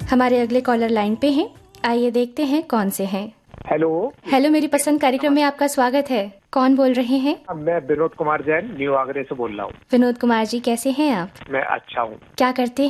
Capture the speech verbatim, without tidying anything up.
हमारे अगले caller line पे हैं। आइए देखते हैं कौन से हैं। हेलो हेलो, मेरी पसंद कार्यक्रम में आपका स्वागत है। कौन बोल रहे हैं? मैं विनोद कुमार जैन न्यू आगरे से बोल रहा हूँ। विनोद कुमार जी, कैसे हैं आप? मैं अच्छा हूँ। क्या करते